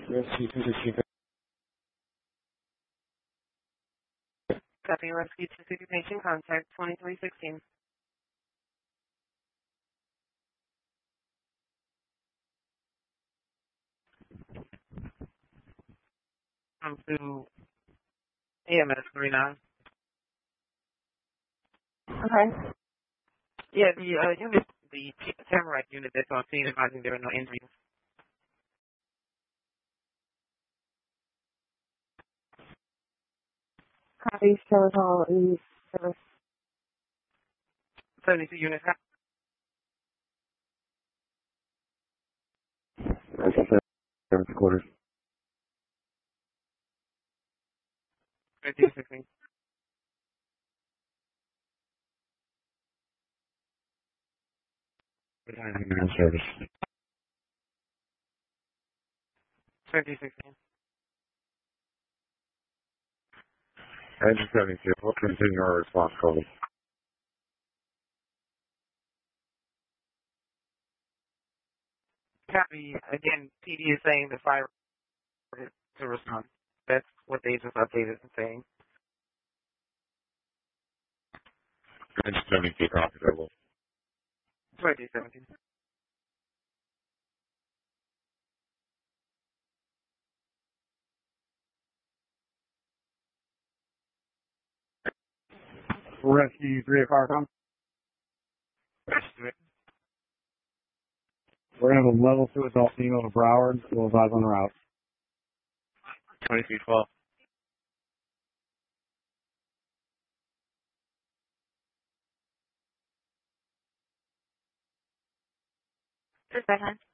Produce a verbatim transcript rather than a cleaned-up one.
Rescue two sixteen. Copy, rescue two sixty patient contact twenty-three sixteen. Come to A M S three nine. Okay. Yeah, the uh, unit, the Tamarack unit that's on scene, advising there are no injuries. Copy, show call in service. seventy-two units. Service quarters. twenty-two sixteen. Service. twenty-two sixteen. Engine seventy-two. We'll continue our response call. Copy. Again, P D is saying the fire is to respond. That's what they just updated and saying. Engine seventy-two. Copy. Double. twenty-two seventeen. Rescue three of Carcom. We're going to have a level two adult female to Broward. We'll advise on the route. twenty-three twelve. Just a second.